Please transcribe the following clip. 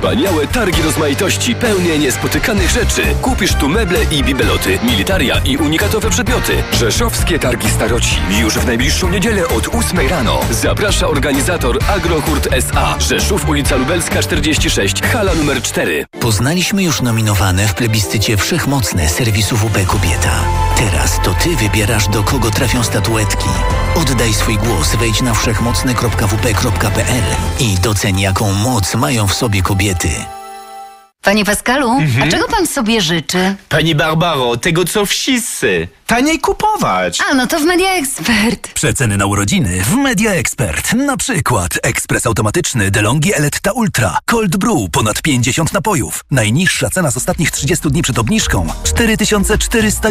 Wspaniałe targi rozmaitości, pełne niespotykanych rzeczy. Kupisz tu meble i bibeloty, militaria i unikatowe przedmioty. Rzeszowskie Targi Staroci. Już w najbliższą niedzielę od 8 rano. Zaprasza organizator Agrohurt S.A. Rzeszów, ulica Lubelska 46, hala numer 4. Poznaliśmy już nominowane w plebiscycie Wszechmocne serwisu WP Kobieta. Teraz to Ty wybierasz, do kogo trafią statuetki. Oddaj swój głos, wejdź na wszechmocne.wp.pl i doceń, jaką moc mają w sobie kobiety. Panie Pascalu, a czego pan sobie życzy? Pani Barbaro, tego co wszyscy. Taniej kupować. A, no to w Media Expert. Przeceny na urodziny w Media Expert. Na przykład ekspres automatyczny DeLonghi Eletta Ultra. Cold Brew, ponad 50 napojów. Najniższa cena z ostatnich 30 dni przed obniżką 4400